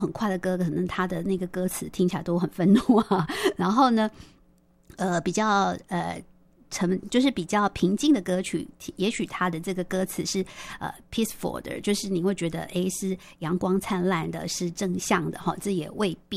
很快的歌，可能他的那个歌词听起来都很愤怒啊。然后呢，比较就是比较平静的歌曲，也许他的这个歌词是peaceful 的，就是你会觉得是阳光灿烂的，是正向的哈，这也未必。